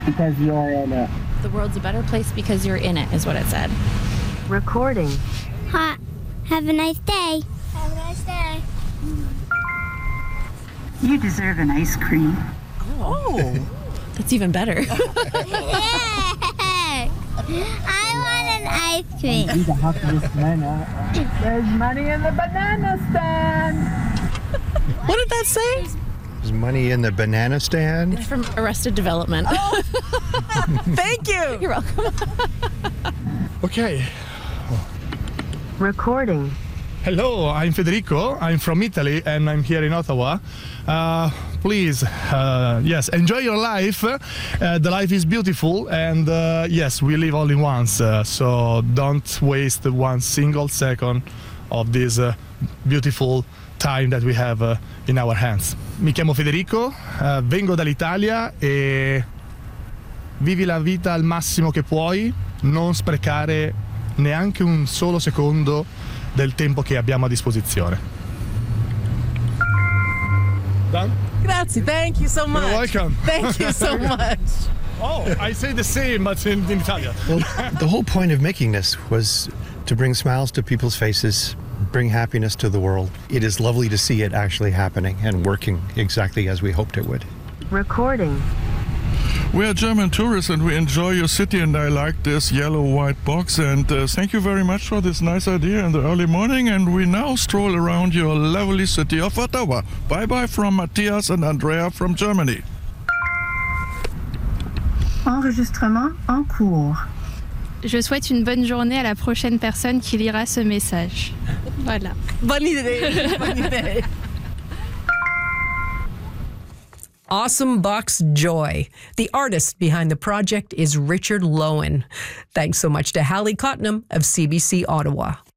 because you're in it. The world's a better place because you're in it, is what it said. Recording. Hot. Have a nice day. Have a nice day. You deserve an ice cream. Oh, that's even better. Yay! I want an ice cream. Be the happiest man. There's money in the banana stand. What did that say? There's money in the banana stand. It's from Arrested Development. Oh. Thank you. You're welcome. Okay. Recording. Hello, I'm Federico. I'm from Italy and I'm here in Ottawa. Please, yes, enjoy your life. The life is beautiful and yes, we live only once. So don't waste one single second of this beautiful time that we have in our hands. Mi chiamo Federico, vengo dall'Italia e vivi la vita al massimo che puoi, non sprecare neanche un solo secondo del tempo che abbiamo a disposizione. Done? Grazie. Thank you so much. You're welcome. Thank you so much. Oh, I say the same, but in Italian. Well, the whole point of making this was to bring smiles to people's faces, bring happiness to the world. It is lovely to see it actually happening and working exactly as we hoped it would. Recording. We are German tourists and we enjoy your city, and I like this yellow-white box, and thank you very much for this nice idea in the early morning, and we now stroll around your lovely city of Ottawa. Bye-bye from Matthias and Andrea from Germany. Enregistrement en cours. Je souhaite une bonne journée à la prochaine personne qui lira ce message. Voilà. Bonne idée. Bonne idée. Awesome Box Joy. The artist behind the project is Richard Lowen. Thanks so much to Hallie Cottenham of CBC Ottawa.